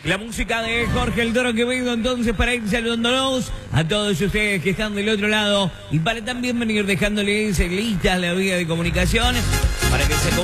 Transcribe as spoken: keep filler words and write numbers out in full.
La música de Jorge el Toro Quevedo, entonces, para ir saludándonos a todos ustedes que están del otro lado y para también venir dejándoles listas la vía de comunicación para que se